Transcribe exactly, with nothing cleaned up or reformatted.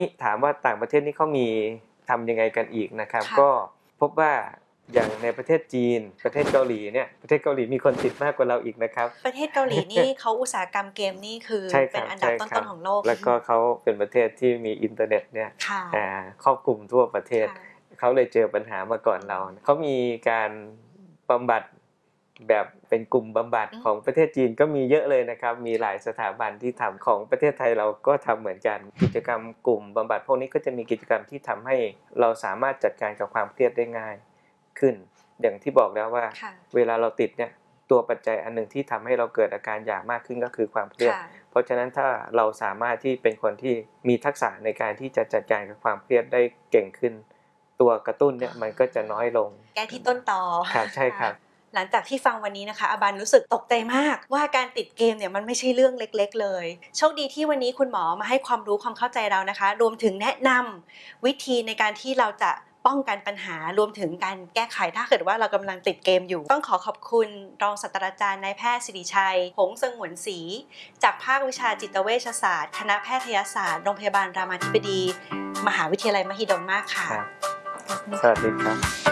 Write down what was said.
ถามว่าต่างประเทศนี่เขามีทำยังไงกันอีกนะครับก็พบว่าอย่างในประเทศจีนประเทศเกาหลีเนี่ยประเทศเกาหลีมีคนติดมากกว่าเราอีกนะครับประเทศเกาหลีนี่เขาอุตสาหกรรมเกมนี่คือเป็นอันดับต้นๆของโลกแล้วก็เขาเป็นประเทศที่มีอินเทอร์เน็ตเนี่ยครอบคลุมทั่วประเทศเขาเลยเจอปัญหามาก่อนเราเขามีการบำบัดแบบเป็นกลุ่มบำบัดของประเทศจีนก็มีเยอะเลยนะครับมีหลายสถาบันที่ทำของประเทศไทยเราก็ทำเหมือนกันกิจกรรมกลุ่มบำบัดพวกนี้ก็จะมีกิจกรรมที่ทำให้เราสามารถจัดการกับความเครียดได้ง่ายขึ้นอย่างที่บอกแล้วว่าเวลาเราติดเนี่ยตัวปัจจัยอันหนึ่งที่ทำให้เราเกิดอาการอยากมากขึ้นก็คือความเครียดเพราะฉะนั้นถ้าเราสามารถที่เป็นคนที่มีทักษะในการที่จะจัดการกับความเครียดได้เก่งขึ้นตัวกระตุ้นเนี่ยมันก็จะน้อยลงแก้ที่ต้นตอครับใช่ครับหลังจากที่ฟังวันนี้นะคะอาบันรู้สึกตกใจมากว่าการติดเกมเนี่ยมันไม่ใช่เรื่องเล็กๆเลยโชคดีที่วันนี้คุณหมอมาให้ความรู้ความเข้าใจเรานะคะรวมถึงแนะนำวิธีในการที่เราจะป้องกันปัญหารวมถึงการแก้ไขถ้าเกิดว่าเรากำลังติดเกมอยู่ต้องขอขอบคุณรองศาสตราจารย์นายแพทย์สิริชัยหงส์สงวนศรีจากภาควิชาจิตเวชศาสตร์คณะแพทยศาสตร์โรงพยาบาลรามาธิบดีมหาวิทยาลัยมหิดลมากค่ะสวัสดีครับ